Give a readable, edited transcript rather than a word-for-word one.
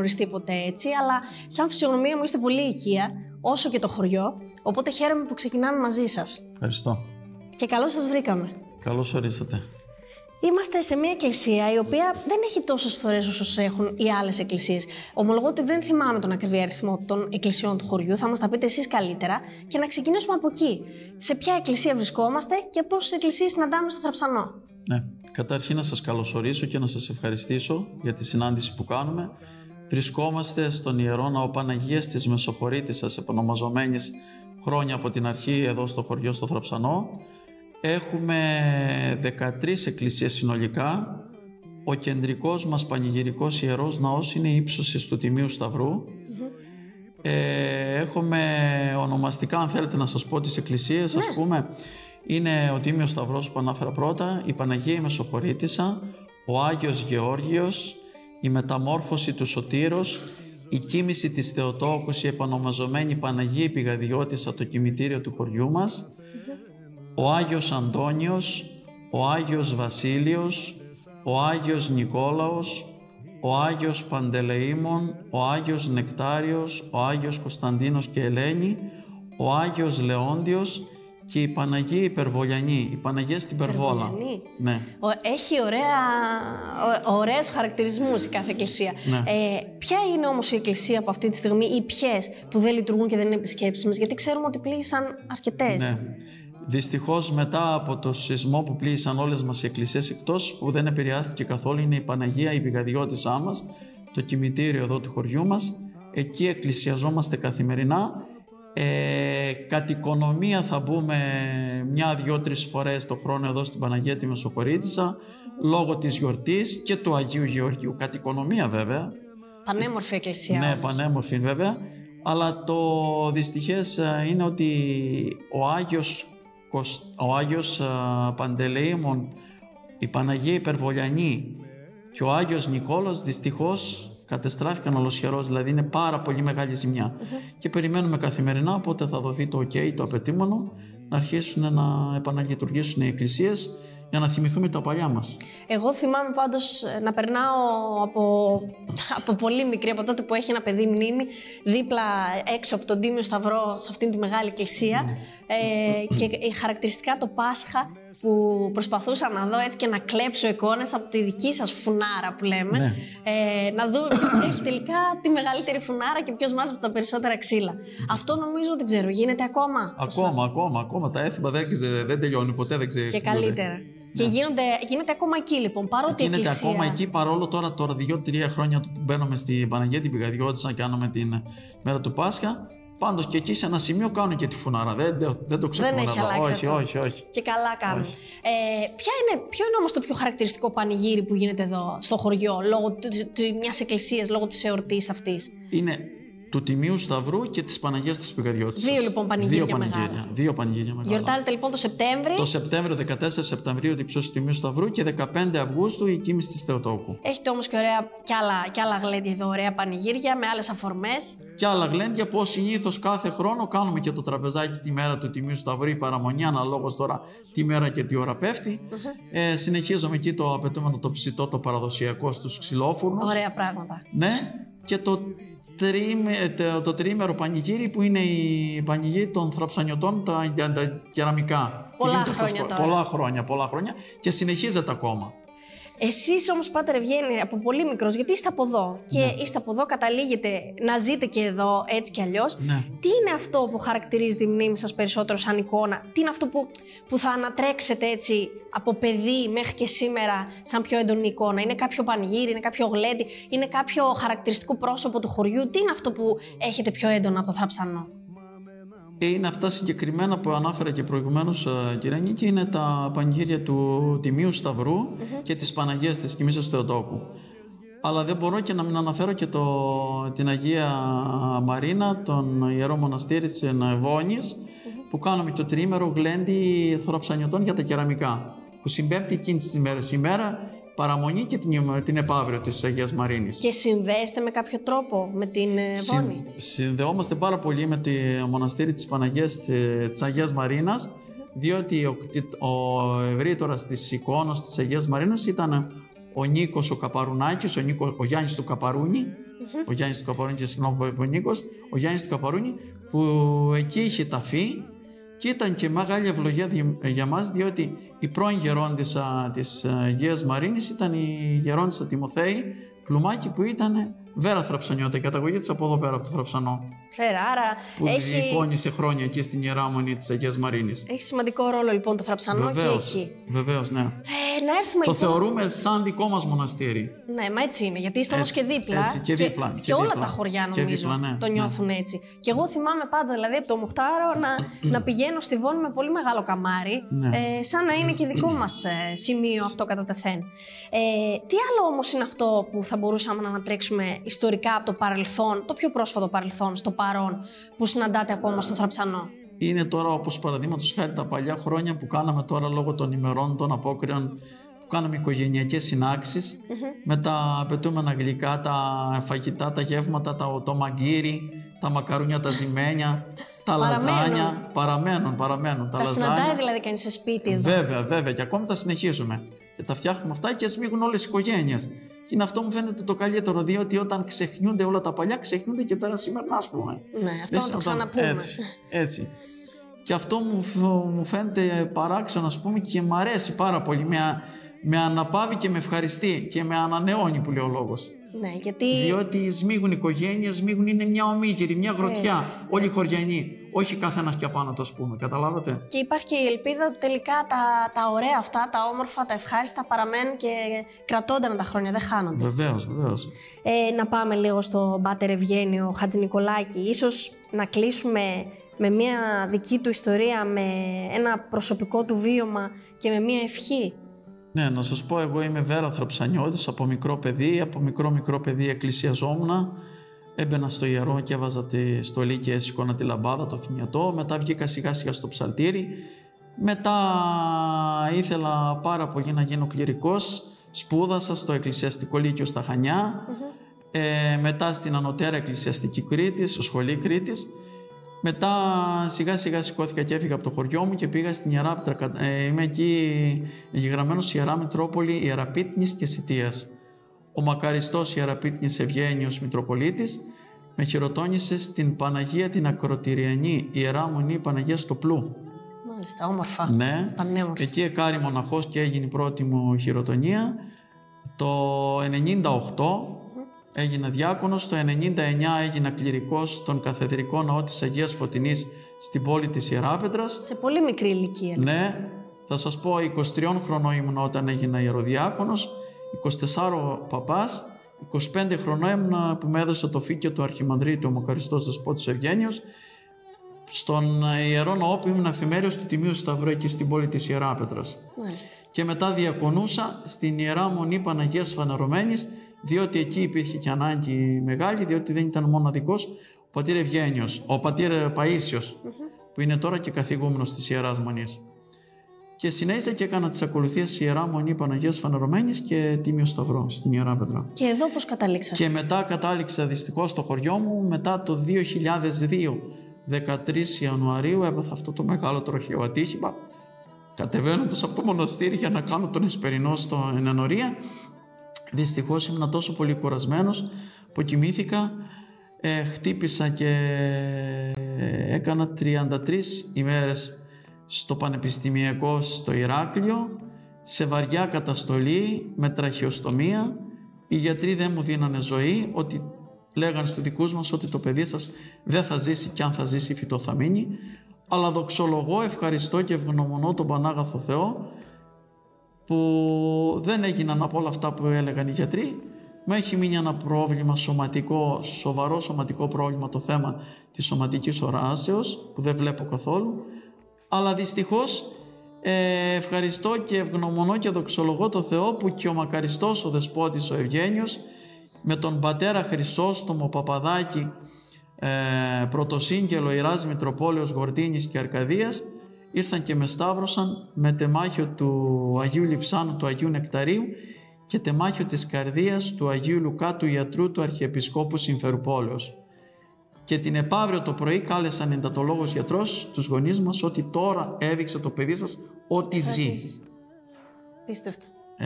γνωριστεί ποτέ έτσι, αλλά σαν φυσιογνωμία μου είστε πολύ οικεία, όσο και το χωριό, οπότε χαίρομαι που ξεκινάμε μαζί σας. Ευχαριστώ. Και καλώς σας βρήκαμε. Καλώς ορίσατε. Είμαστε σε μια εκκλησία η οποία δεν έχει τόσες φθορές όσο έχουν οι άλλες εκκλησίες. Ομολογώ ότι δεν θυμάμαι τον ακριβή αριθμό των εκκλησιών του χωριού, θα μας τα πείτε εσείς καλύτερα και να ξεκινήσουμε από εκεί. Σε ποια εκκλησία βρισκόμαστε και πόσες εκκλησίες συναντάμε στο Θραψανό? Ναι, καταρχήν να σας καλωσορίσω και να σας ευχαριστήσω για τη συνάντηση που κάνουμε. Βρισκόμαστε στον Ιερό Ναό Παναγίας της Μεσοχωρήτισσας, επωνομαζομένης χρόνια από την αρχή εδώ στο χωριό στο Θραψανό. Έχουμε 13 εκκλησίες συνολικά. Ο κεντρικός μας πανηγυρικός ιερός ναός είναι η ύψωση του Τιμίου Σταυρού. Έχουμε ονομαστικά, αν θέλετε να σας πω, τις εκκλησίες, ας πούμε. Είναι ο Τίμιος Σταυρός που ανάφερα πρώτα, η Παναγία η Μεσοχωρήτισσα, ο Άγιος Γεώργιος, η Μεταμόρφωση του Σωτήρος, η Κοίμηση της Θεοτόκους, η επανομαζομένη Παναγία η Πηγαδιώτισσα, το κημητήριο του χωριού μας, ο Άγιος Αντώνιος, ο Άγιος Βασίλειος, ο Άγιος Νικόλαος, ο Άγιος Παντελεήμων, ο Άγιος Νεκτάριος, ο Άγιος Κωνσταντίνος και Ελένη, ο Άγιος Λεόντιος και η Παναγία Υπερβολιανή, η Παναγία στην Περβόλα. Ναι. Έχει ωραίους χαρακτηρισμούς η κάθε εκκλησία. Ναι. Ποια είναι όμως η εκκλησία από αυτή τη στιγμή ή ποιες που δεν λειτουργούν και δεν είναι επισκέψιμες? Γιατί ξέρουμε ότι πλήγησαν αρκετές. Ναι. Δυστυχώς μετά από το σεισμό που πλήγησαν όλες μας οι εκκλησίες, εκτός που δεν επηρεάστηκε καθόλου είναι η Παναγία η Πηγαδιώτισσά μας, το κημητήριο εδώ του χωριού μας. Εκεί εκκλησιαζόμαστε καθημερινά. Κατ' οικονομία θα μπούμε 1-2-3 φορές το χρόνο εδώ στην Παναγία τη Μεσοχωρήτισσα, λόγω της γιορτής και του Αγίου Γεωργίου. Κατ' οικονομία βέβαια. Πανέμορφη εκκλησία. Ναι, πανέμορφη βέβαια. Αλλά το δυστυχές είναι ότι ο Άγιος Παντελεήμων, η Παναγία Υπερβολιανή και ο Άγιος Νικόλαος δυστυχώς κατεστράφηκαν ολοσχερώς, δηλαδή είναι πάρα πολύ μεγάλη ζημιά. Και περιμένουμε καθημερινά πότε θα δοθεί το OK, το απαιτούμενο, να αρχίσουν να επαναλειτουργήσουν οι εκκλησίες για να θυμηθούμε τα παλιά μας. Εγώ θυμάμαι πάντως να περνάω από πολύ μικρή, από τότε που έχει ένα παιδί μνήμη, δίπλα έξω από τον Τίμιο Σταυρό, σε αυτήν τη μεγάλη εκκλησία, και χαρακτηριστικά το Πάσχα που προσπαθούσα να δω έτσι και να κλέψω εικόνες από τη δική σας φουνάρα που λέμε, να δούμε ποιος έχει τελικά τη μεγαλύτερη φουνάρα και ποιος μάζεψε τα περισσότερα ξύλα. Αυτό νομίζω, δεν ξέρω, γίνεται ακόμα? Ακόμα. Τα έθιμα δεν τελειώνει ποτέ, δεν ξέρω. Και καλύτερα. Και γίνεται ακόμα εκεί λοιπόν, παρότι γίνεται ακόμα εκεί, παρόλο τώρα 2-3 χρόνια που μπαίνουμε στην Παναγία την Πηγαδιώτισσα και κάνουμε την μέρα του Πάσχα. Πάντως και εκεί σε ένα σημείο κάνουν και τη φουνάρα. Δεν το ξεχνάμε. Δεν έχει αλλάξει αυτό. Όχι. Και καλά κάνουν. Ποιο είναι όμως το πιο χαρακτηριστικό πανηγύρι που γίνεται εδώ στο χωριό, λόγω μιας εκκλησίας, λόγω της εορτής αυτής? Είναι του Τιμίου Σταυρού και της Παναγίας της Πηγαδιώτισσας. Δύο λοιπόν πανηγύρια μεγάλα. Δύο πανηγύρια μεγάλα. Γιορτάζεται λοιπόν το Σεπτέμβρη. Το Σεπτέμβριο, 14 Σεπτεμβρίου η ψώση του Τιμίου Σταυρού και 15 Αυγούστου η Κοίμηση της Θεοτόκου. Έχετε όμως και κι άλλα γλέντια εδώ, ωραία πανηγύρια με άλλες αφορμές. Και άλλα γλέντια, πως συνήθως κάθε χρόνο κάνουμε και το τραπεζάκι τη μέρα του Τιμίου Σταυρού, η παραμονή, αναλόγως τώρα τη μέρα και τι ώρα πέφτει. Συνεχίζουμε εκεί το απαιτούμενο, το ψητό, το παραδοσιακό στους ξυλόφουρνους. Ωραία πράγματα. Ναι, και το τριήμερο πανηγύρι που είναι η πανηγύρι των θραψανιωτών, τα κεραμικά. Πολλά χρόνια και συνεχίζεται ακόμα. Εσείς όμως, Πάτερ Ευγένη, από πολύ μικρός, γιατί είστε από εδώ και είστε από εδώ, καταλήγετε να ζείτε και εδώ έτσι κι αλλιώς. Τι είναι αυτό που χαρακτηρίζει τη μνήμη σας περισσότερο σαν εικόνα? Τι είναι αυτό που θα ανατρέξετε έτσι από παιδί μέχρι και σήμερα σαν πιο έντονη εικόνα? Είναι κάποιο πανηγύρι, είναι κάποιο γλέντι, είναι κάποιο χαρακτηριστικό πρόσωπο του χωριού? Τι είναι αυτό που έχετε πιο έντονα από το Θραψανό? Είναι αυτά συγκεκριμένα που ανάφερα και προηγουμένως, κυρία Νίκη, είναι τα πανηγύρια του Τιμίου Σταυρού και της Παναγίας της Κοιμήσεως Θεοτόκου. Αλλά δεν μπορώ και να μην αναφέρω και την Αγία Μαρίνα, τον Ιερό Μοναστήρι της Νεβώνης, που κάνουμε το τριήμερο γλέντι θωραψανιωτών για τα κεραμικά, που συμπέμπτει εκείνη τις ημέρες ημέρα παραμονή και την επαύριο της Αγίας Μαρίνης. Και συνδέεστε με κάποιο τρόπο με την Βόνη? Συνδεόμαστε πάρα πολύ με το μοναστήρι της Παναγίας της Αγίας Μαρίνας, διότι ο ευρύτερος της εικόνας της Αγίας Μαρίνας ήταν ο Νίκος ο Καπαρουνάκης, ο Γιάννης του Καπαρούνη, ο Γιάννης του Καπαρούνη και συγγνώμη που είπε ο Νίκος, ο Γιάννης του Καπαρούνη, που εκεί είχε ταφεί και ήταν και μεγάλη ευλογία για μας, διότι η πρώην γερόντισσα της Αγίας Μαρίνης ήταν η γερόντισσα Τιμοθέη Πλουμάκη, που ήταν Βέρα Θραψανιώτα, η καταγωγή της από εδώ πέρα από το Θραψανό. Άρα που διεικόνησε χρόνια εκεί στην Ιερά Μονή της Αγίας Μαρίνης. Έχει σημαντικό ρόλο λοιπόν το Θραψανό βεβαίως, και εκεί. Βεβαίως, ναι. Να έρθουμε το λοιπόν... θεωρούμε σαν δικό μας μοναστήρι. Ναι, μα έτσι είναι, γιατί είστε όμως και δίπλα. Έτσι, και δίπλα. Και όλα τα χωριά νομίζω δίπλα, ναι, το νιώθουν έτσι. Και εγώ θυμάμαι πάντα, δηλαδή από το Μουχτάρο να πηγαίνω στη Βόνη με πολύ μεγάλο καμάρι, σαν να είναι και δικό μας σημείο αυτό κατά τεθέν. Τι άλλο όμως είναι αυτό που θα μπορούσαμε να ανατρέξουμε ιστορικά από το παρελθόν, το πιο πρόσφατο παρελθόν, στο παρόν, που συναντάτε ακόμα στο Θραψανό? Είναι τώρα, όπως παραδείγματος χάρη, τα παλιά χρόνια που κάναμε τώρα λόγω των ημερών των απόκριων, που κάναμε οικογενειακές συνάξεις με τα απαιτούμενα γλυκά, τα φαγητά, τα γεύματα, το μαγκύρι, τα μακαρούνια, τα ζυμένια, τα λαζάνια. Παραμένουν. Τα συναντάει δηλαδή κανείς σε σπίτι εδώ? Βέβαια, και ακόμη τα συνεχίζουμε. Και τα φτιάχνουμε αυτά και σμίγουν όλες οι οικογένειες. Και είναι αυτό μου φαίνεται το καλύτερο, διότι όταν ξεχνιούνται όλα τα παλιά, ξεχνιούνται και τα σημερινά, ας πούμε. Ναι, αυτό να το ξαναπούμε. Έτσι. Και αυτό μου φαίνεται παράξενο, ας πούμε, και μου αρέσει πάρα πολύ. Με αναπαύει και με ευχαριστεί και με ανανεώνει, που λέει ο λόγος. Ναι, γιατί... Διότι σμίγουν οικογένειες, είναι μια ομίγυρη, μια γροθιά, όλοι οι χωριανοί. Όχι καθένας και απάνω, το ας πούμε, καταλάβατε. Και υπάρχει και η ελπίδα ότι τελικά τα ωραία αυτά, τα όμορφα, τα ευχάριστα παραμένουν και κρατώνται τα χρόνια, δεν χάνονται. Βεβαίως. Να πάμε λίγο στον Πάτερ Ευγένιο Χατζηνικολάκη. Ίσως να κλείσουμε με μια δική του ιστορία, με ένα προσωπικό του βίωμα και με μια ευχή. Ναι, να σας πω, εγώ είμαι Βέρα Θραψανιώτης από μικρό παιδί. Από μικρό παιδί εκκλησιαζόμουν. Έμπαινα στο ιερό και έβαζα τη στολή και έσηκωνα τη λαμπάδα, το θυμιατό. Μετά βγήκα σιγά σιγά στο ψαλτήρι. Μετά ήθελα πάρα πολύ να γίνω κληρικός. Σπούδασα στο Εκκλησιαστικό Λύκειο στα Χανιά. Μετά στην Ανωτέρα Εκκλησιαστική Κρήτης, σχολή Κρήτης. Μετά σιγά σιγά σηκώθηκα και έφυγα από το χωριό μου και πήγα στην Ιερά Πέτρα. Είμαι εκεί εγγεγραμμένος Ιερά Μητρόπολη Ιεραπίτνης και Σιτίας. Ο μακαριστός Ιεραπίτνης Ευγένιος Μητροπολίτης με χειροτώνησε στην Παναγία την Ακροτηριανή Ιερά Μονή Παναγίας στο Πλού. Μάλιστα, όμορφα. Ναι, πανέμορφα. Εκεί εκάρη μοναχός και έγινε η πρώτη μου χειροτονία. Το 98 έγινα διάκονος, το 99 έγινα κληρικός στον Καθεδρικό Ναό της Αγίας Φωτεινής στην πόλη της Ιεράπετρας. Σε πολύ μικρή ηλικία. Ναι, θα σας πω, 23 χρονών ήμουν όταν έγινα ιεροδιάκονος, 24 παπάς, 25 χρονών ήμουν που με έδωσε το φύκιο του Αρχιμανδρίτη, ο Μακαριστός Δεσπότης Ευγένιος, στον Ιερό Ναό που ήμουν εφημέριος του Τιμίου Σταυρού εκεί στην πόλη της Ιεράπετρας. Μάλιστα. Και μετά διακονούσα στην Ιερά Μονή Παναγίας Φανερωμένης, διότι εκεί υπήρχε και ανάγκη μεγάλη, διότι δεν ήταν μοναδικός ο πατήρ Ευγένιος, ο πατήρ Παΐσιος, που είναι τώρα και καθηγούμενος της Ιεράς Μονής. Και συνέχισα και έκανα τις ακολουθίες στη Ιερά Μονή Παναγίας Φανερωμένης και Τίμιο Σταυρό στην Ιεράπετρα. Και εδώ πώς κατάληξατε? Και μετά κατάληξα δυστυχώς στο χωριό μου, μετά το 2002, 13 Ιανουαρίου, έπαθα αυτό το μεγάλο τροχαίο ατύχημα, κατεβαίνοντας από το μοναστήρι για να κάνω τον Εσπερινό στην ενορία. Δυστυχώς ήμουν τόσο πολύ κουρασμένος που κοιμήθηκα, χτύπησα και έκανα 33 ημέρες στο Πανεπιστημιακό στο Ηράκλειο, σε βαριά καταστολή με τραχεοστομία. Οι γιατροί δεν μου δίνανε ζωή, ότι λέγανε στους δικούς μας ότι το παιδί σας δεν θα ζήσει, και αν θα ζήσει φυτό θα μείνει. Αλλά δοξολογώ, ευχαριστώ και ευγνωμονώ τον Πανάγαθο Θεό που δεν έγιναν από όλα αυτά που έλεγαν οι γιατροί. Μου έχει μείνει ένα πρόβλημα σωματικό, σοβαρό σωματικό πρόβλημα, το θέμα της σωματικής οράσεως, που δεν βλέπω καθόλου. Αλλά δυστυχώς ευχαριστώ και ευγνωμονώ και δοξολογώ το Θεό που και ο μακαριστός ο Δεσπότης ο Ευγένιος με τον πατέρα Χρυσόστομο Παπαδάκη, πρωτοσύγγελο Ιεράς Μητροπόλεως Γορτίνης και Αρκαδίας, ήρθαν και με σταύρωσαν με τεμάχιο του Αγίου Λειψάνου του Αγίου Νεκταρίου και τεμάχιο της καρδίας του Αγίου Λουκά του Ιατρού του Αρχιεπισκόπου Συμφεροπόλεως. Και την επαύριο το πρωί κάλεσαν εντατολόγος γιατρός τους γονείς μας ότι τώρα έδειξε το παιδί σας ότι ζει. Πίστευτο.